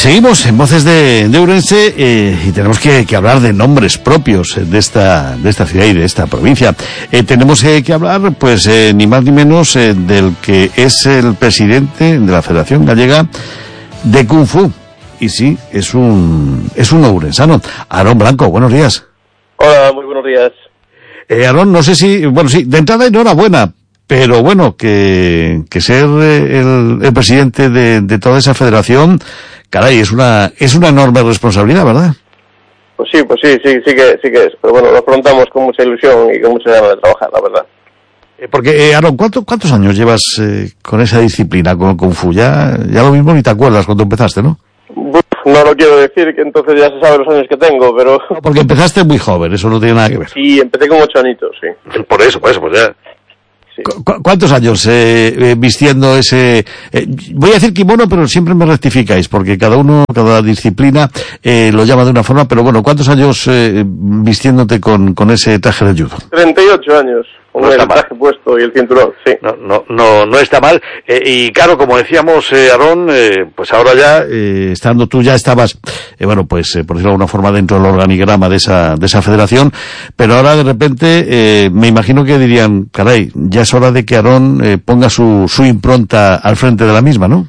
Seguimos en Voces de Ourense y tenemos que hablar de nombres propios de esta ciudad y de esta provincia. Tenemos que hablar, pues, ni más ni menos del que es el presidente de la Federación Gallega de Kung Fu. Y sí, es un ourensano. Aarón Blanco, buenos días. Hola, muy buenos días. Aarón, no sé si, bueno, sí, de entrada enhorabuena. Pero bueno, que ser el presidente de toda esa federación, caray, es una enorme responsabilidad, ¿verdad? Pues sí que es. Pero bueno, lo afrontamos con mucha ilusión y con mucha ganas de trabajar, la verdad. Porque, Aarón, ¿cuántos años llevas con esa disciplina, con Kung Fu? Ya lo mismo ni te acuerdas cuando empezaste, ¿no? No lo quiero decir, que entonces ya se sabe los años que tengo, pero... No, porque empezaste muy joven, eso no tiene nada que ver. Sí, empecé con 8 añitos, sí. Por eso, pues ya... Sí. ¿Cuántos años vistiendo ese... voy a decir kimono, pero siempre me rectificáis, porque cada disciplina lo llama de una forma, pero bueno, ¿cuántos años vistiéndote con ese traje de judo? 38 años, con el traje puesto y el cinturón, sí. No está mal. Y claro, como decíamos, Aarón, pues ahora ya, estando tú ya estabas, por decirlo de alguna forma, dentro del organigrama de esa federación, pero ahora de repente, me imagino que dirían, caray, ya es hora de que Aarón ponga su impronta al frente de la misma, ¿no?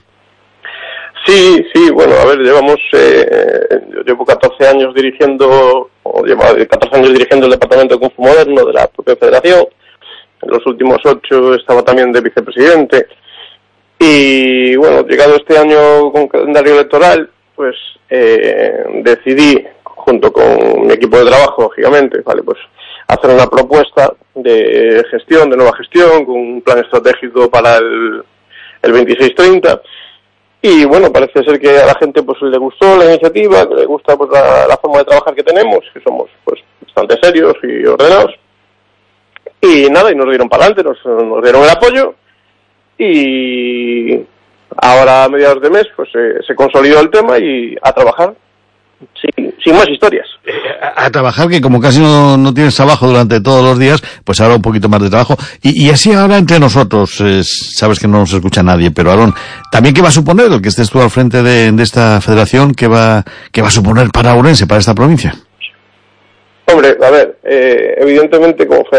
Sí, bueno, a ver, yo llevo 14 años dirigiendo el departamento de Kung Fu moderno de la propia federación. En los últimos 8 estaba también de vicepresidente. Y bueno, llegado este año con calendario electoral, pues decidí, junto con mi equipo de trabajo, lógicamente, pues hacer una propuesta de nueva gestión, con un plan estratégico para el 26-30. Y bueno, parece ser que a la gente pues le gustó la iniciativa, que le gusta pues la forma de trabajar que tenemos, que somos pues bastante serios y ordenados. Y nada, y nos dieron para adelante, nos dieron el apoyo, y ahora a mediados de mes pues se consolidó el tema y a trabajar sin más historias. A trabajar, que como casi no tienes trabajo durante todos los días, pues ahora un poquito más de trabajo. Y así ahora entre nosotros, sabes que no nos escucha nadie, pero Aarón, ¿también qué va a suponer el que estés tú al frente de esta federación? ¿Qué va a suponer para Ourense, para esta provincia? Hombre, a ver, evidentemente como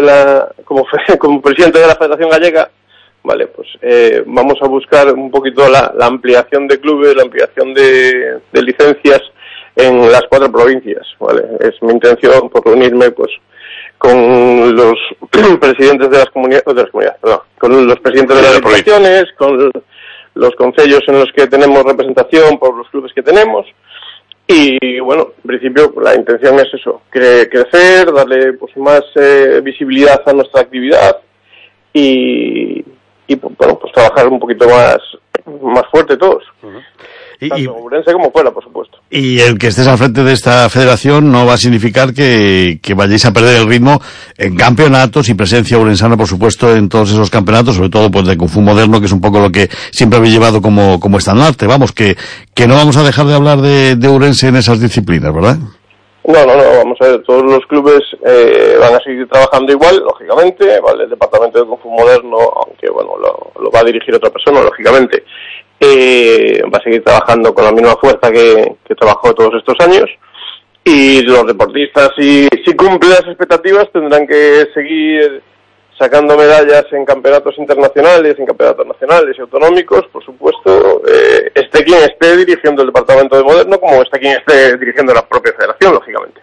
como presidente de la Federación Gallega, vale, pues vamos a buscar un poquito la ampliación de clubes, la ampliación de licencias en las 4 provincias, vale. Es mi intención por reunirme pues con los presidentes de las comunidades, con los presidentes de las diputaciones, con los concellos en los que tenemos representación por los clubes que tenemos. Y bueno, en principio la intención es eso, crecer, darle pues más visibilidad a nuestra actividad y bueno, pues trabajar un poquito más fuerte todos. Tanto Ourense como fuera, por supuesto. Y el que estés al frente de esta federación no va a significar que vayáis a perder el ritmo en campeonatos y presencia ourensana, por supuesto, en todos esos campeonatos, sobre todo pues de Kung Fu moderno, que es un poco lo que siempre habéis llevado como estandarte. Vamos, que no vamos a dejar de hablar de Ourense en esas disciplinas, ¿verdad? No, vamos a ver, todos los clubes van a seguir trabajando igual, lógicamente, vale, el departamento de Kung Fu moderno, aunque bueno, lo va a dirigir otra persona, lógicamente, va a seguir trabajando con la misma fuerza que trabajó todos estos años, y los deportistas, si cumplen las expectativas, tendrán que seguir sacando medallas en campeonatos internacionales, en campeonatos nacionales y autonómicos, por supuesto, esté quien esté dirigiendo el departamento de moderno, como esté quien esté dirigiendo la propia federación, lógicamente.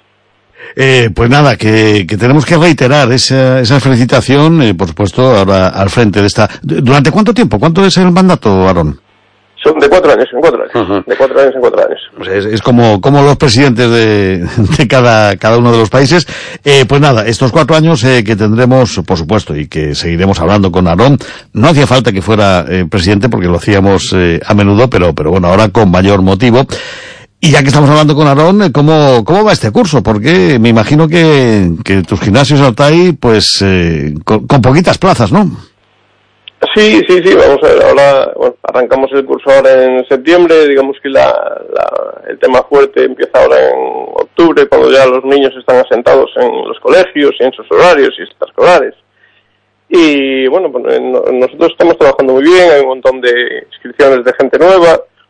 Pues nada, que tenemos que reiterar esa felicitación, por supuesto, ahora al frente de esta... ¿Durante cuánto tiempo? ¿Cuánto es el mandato, Aarón? Son de 4 años, Uh-huh. De 4 años en 4 años. Pues es como los presidentes de cada uno de los países. Pues nada, estos 4 años que tendremos, por supuesto, y que seguiremos hablando con Aarón. No hacía falta que fuera presidente, porque lo hacíamos a menudo, pero bueno, ahora con mayor motivo. Y ya que estamos hablando con Aarón, ¿cómo va este curso? Porque me imagino que tus gimnasios Altai, pues, con poquitas plazas, ¿no? Sí, vamos a ver, ahora, bueno, arrancamos el curso ahora en septiembre, digamos que el tema fuerte empieza ahora en octubre, cuando ya los niños están asentados en los colegios y en sus horarios y extraescolares. Y bueno, pues nosotros estamos trabajando muy bien, hay un montón de inscripciones de gente nueva,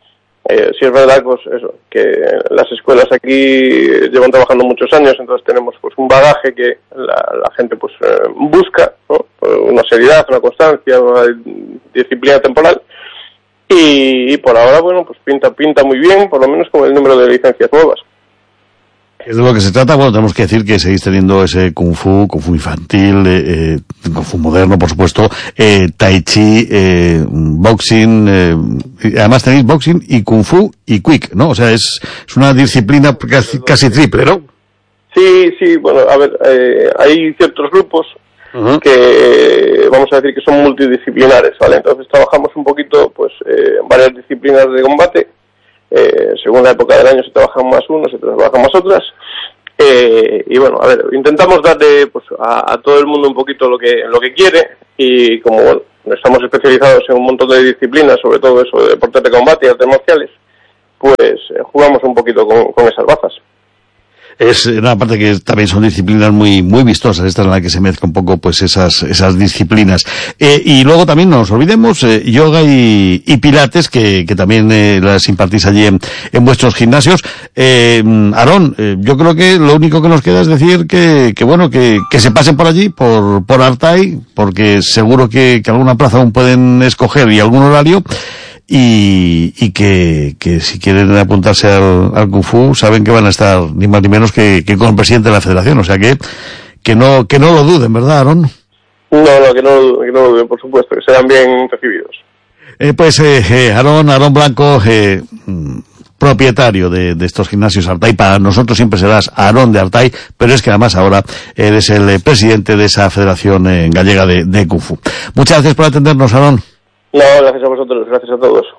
sí es verdad pues eso, que las escuelas aquí llevan trabajando muchos años, entonces tenemos pues un bagaje que la gente pues busca, ¿no? Una seriedad, una constancia, una disciplina temporal, y por ahora bueno pues pinta muy bien, por lo menos con el número de licencias nuevas. Es de lo que se trata. Bueno, tenemos que decir que seguís teniendo ese Kung Fu infantil, Kung Fu moderno, por supuesto, Tai Chi, boxing, además tenéis boxing y Kung Fu y Quick, ¿no? O sea, es una disciplina casi triple, ¿no? Sí, bueno, a ver, hay ciertos grupos que vamos a decir que son multidisciplinares, ¿vale? Entonces trabajamos un poquito, pues, varias disciplinas de combate. Según la época del año se trabajan más unos, se trabajan más otras, y bueno, a ver, intentamos darle pues a todo el mundo un poquito lo que quiere, y como bueno, estamos especializados en un montón de disciplinas, sobre todo eso de deportes de combate y artes marciales, pues jugamos un poquito con esas bazas. Es una parte que también son disciplinas muy vistosas, esta en la que se mezcla un poco pues esas disciplinas. Y luego también no nos olvidemos yoga y pilates, que también las impartís allí en vuestros gimnasios. Aarón, yo creo que lo único que nos queda es decir que bueno, que se pasen por allí, por Artai, porque seguro que alguna plaza aún pueden escoger y algún horario. Y que si quieren apuntarse al Kung Fu, saben que van a estar ni más ni menos que con el presidente de la federación, o sea que no lo duden, ¿verdad, Aarón? No, que no lo duden, por supuesto, que sean bien recibidos. Aarón Blanco, propietario de estos gimnasios Artai, para nosotros siempre serás Aarón de Artai, pero es que además ahora eres el presidente de esa federación gallega de Kung Fu. Muchas gracias por atendernos, Aarón. No, gracias a vosotros, gracias a todos.